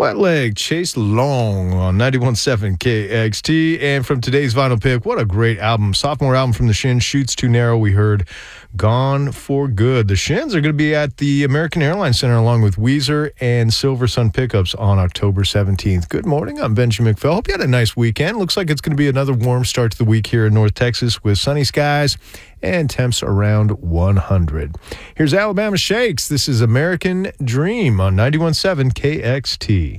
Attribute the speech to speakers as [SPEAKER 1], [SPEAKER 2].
[SPEAKER 1] Wet Leg, Chase Long on 91.7 KXT. And from today's vinyl pick, what a great album. Sophomore album from the Shins, Shoots Too Narrow. We heard Gone for Good. The Shins are going to be at the American Airlines Center along with Weezer and Silver Sun Pickups on October 17th. Good morning. I'm Benjamin McPhail. Hope you had a nice weekend. Looks like it's going to be another warm start to the week here in North Texas with sunny skies and temps around 100. Here's Alabama Shakes. This is American Dream on 91.7 KXT.